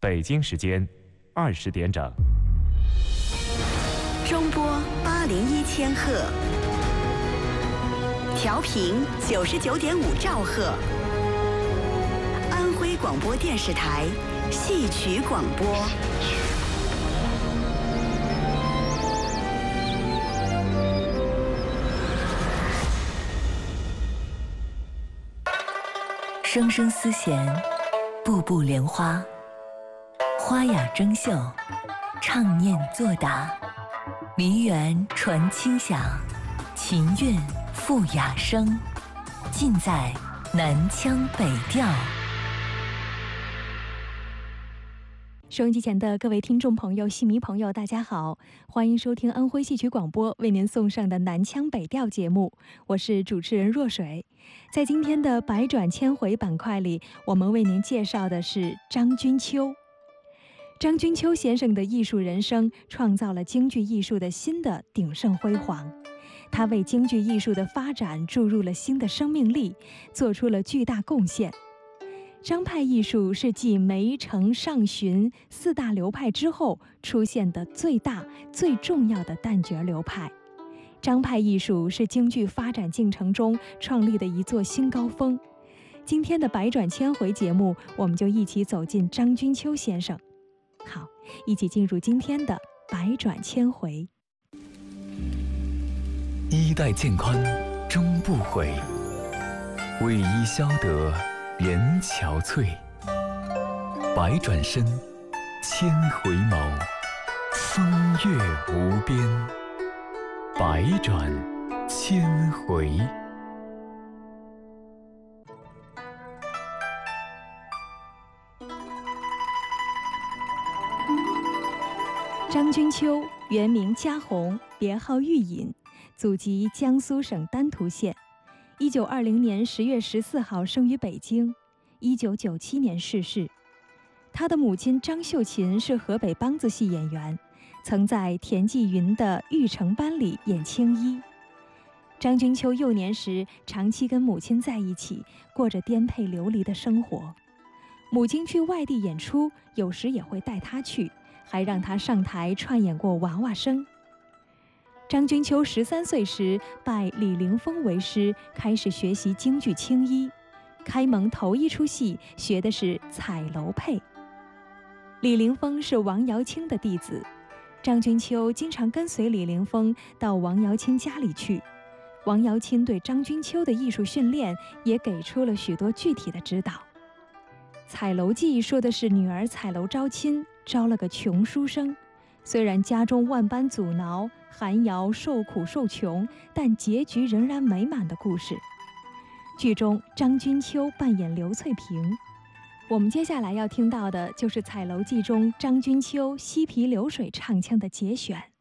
北京时间20点整。 中波801千赫，调频99.5兆赫。安徽广播电视台戏曲广播。 声声丝弦，步步莲花，花雅争秀，唱念作答，梨园传清响，琴韵赋雅声，尽在南腔北调。 收音机前的各位听众朋友、戏迷朋友，大家好，欢迎收听安徽戏曲广播为您送上的南腔北调节目，我是主持人若水。在今天的百转千回板块里，我们为您介绍的是张君秋。张君秋先生的艺术人生创造了京剧艺术的新的鼎盛辉煌，他为京剧艺术的发展注入了新的生命力，做出了巨大贡献。张派艺术是继梅城上荀4大流派之后出现的最大最重要的旦角流派。张派艺术是京剧发展进程中创立的一座新高峰。今天的百转千回节目，我们就一起走进张君秋先生。好，一起进入今天的百转千回。 衣带渐宽终不悔，为伊消得人憔悴。百转身，千回眸，风月无边。百转千回。 张君秋，原名嘉宏，别号玉隐，祖籍江苏省丹徒县。1920年10月14号生于北京，1997年逝世。他的母亲张秀琴是河北梆子戏演员，曾在田纪云的玉成班里演青衣。张君秋幼年时长期跟母亲在一起，过着颠沛流离的生活。母亲去外地演出，有时也会带他去，还让他上台串演过娃娃生。张君秋13岁时拜李凌峰为师，开始学习京剧青衣。开蒙头一出戏学的是彩楼配。李凌峰是王瑶卿的弟子，张君秋经常跟随李凌峰到王瑶卿家里去。王瑶卿对张君秋的艺术训练也给出了许多具体的指导。彩楼记说的是女儿彩楼招亲，招了个穷书生，虽然家中万般阻挠，寒窑受苦受穷，但结局仍然美满的故事。剧中张君秋扮演刘翠萍。我们接下来要听到的就是彩楼记中张君秋嬉皮流水唱腔的节选。